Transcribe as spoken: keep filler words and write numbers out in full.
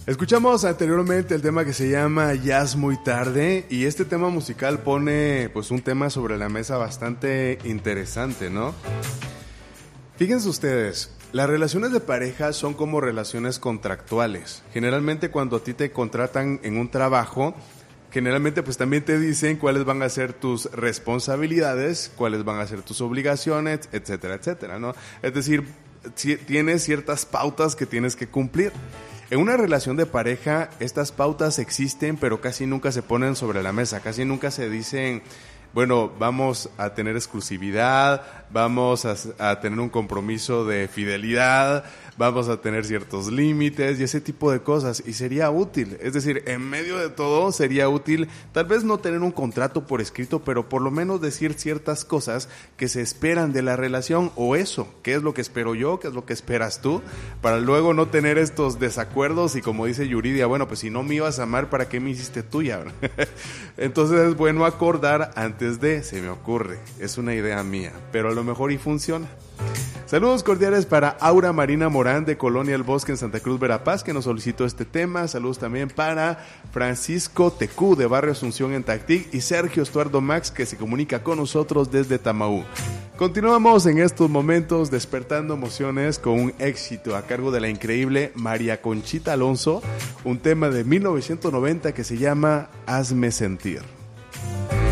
Escuchamos anteriormente el tema que se llama Ya es muy tarde, y este tema musical pone pues un tema sobre la mesa bastante interesante, ¿no? Fíjense ustedes, las relaciones de pareja son como relaciones contractuales. Generalmente cuando a ti te contratan en un trabajo, generalmente pues también te dicen cuáles van a ser tus responsabilidades, cuáles van a ser tus obligaciones, etcétera, etcétera, ¿no? Es decir, si tienes ciertas pautas que tienes que cumplir. En una relación de pareja, estas pautas existen, pero casi nunca se ponen sobre la mesa, casi nunca se dicen, bueno, vamos a tener exclusividad, vamos a, a tener un compromiso de fidelidad, vamos a tener ciertos límites y ese tipo de cosas, y sería útil, es decir, en medio de todo sería útil, tal vez no tener un contrato por escrito, pero por lo menos decir ciertas cosas que se esperan de la relación, o eso, qué es lo que espero yo, qué es lo que esperas tú, para luego no tener estos desacuerdos y como dice Yuridia, bueno, pues si no me ibas a amar, ¿para qué me hiciste tuya? Entonces es bueno acordar antes de, se me ocurre, es una idea mía, pero a lo mejor y funciona. Saludos cordiales para Aura Marina Morán de Colonia El Bosque en Santa Cruz, Verapaz, que nos solicitó este tema. Saludos también para Francisco Tecú de Barrio Asunción en Tactic y Sergio Estuardo Max, que se comunica con nosotros desde Tamaú. Continuamos en estos momentos despertando emociones con un éxito a cargo de la increíble María Conchita Alonso, un tema de mil novecientos noventa que se llama Hazme Sentir.